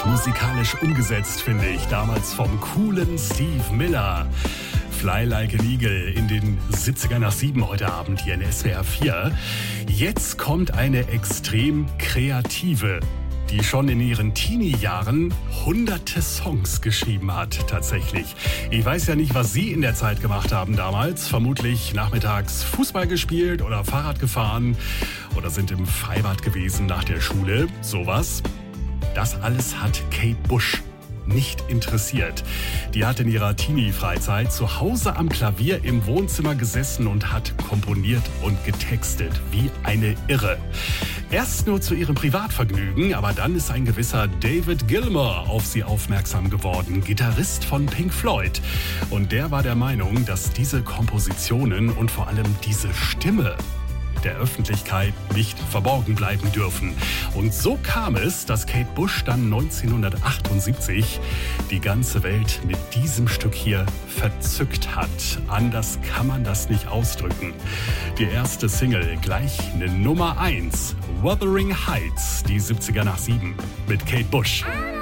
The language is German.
musikalisch umgesetzt, finde ich. Damals vom coolen Steve Miller. Fly Like an Eagle in den 70er nach 7 heute Abend hier in SWR 4. Jetzt kommt eine extrem kreative, die schon in ihren Teenie-Jahren hunderte Songs geschrieben hat, tatsächlich. Ich weiß ja nicht, was Sie in der Zeit gemacht haben damals. Vermutlich nachmittags Fußball gespielt oder Fahrrad gefahren oder sind im Freibad gewesen nach der Schule. Sowas. Das alles hat Kate Bush nicht interessiert. Die hat in ihrer Teenie-Freizeit zu Hause am Klavier im Wohnzimmer gesessen und hat komponiert und getextet wie eine Irre. Erst nur zu ihrem Privatvergnügen, aber dann ist ein gewisser David Gilmour auf sie aufmerksam geworden, Gitarrist von Pink Floyd. Und der war der Meinung, dass diese Kompositionen und vor allem diese Stimme der Öffentlichkeit nicht verborgen bleiben dürfen. Und so kam es, dass Kate Bush dann 1978 die ganze Welt mit diesem Stück hier verzückt hat. Anders kann man das nicht ausdrücken. Die erste Single, gleich eine Nummer 1, Wuthering Heights, die 70er nach 7 mit Kate Bush.